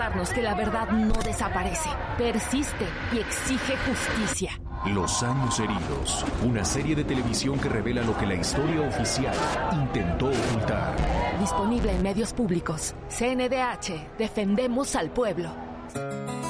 que la verdad no desaparece, persiste y exige justicia. Los años heridos, una serie de televisión que revela lo que la historia oficial intentó ocultar. Disponible en medios públicos. CNDH, defendemos al pueblo.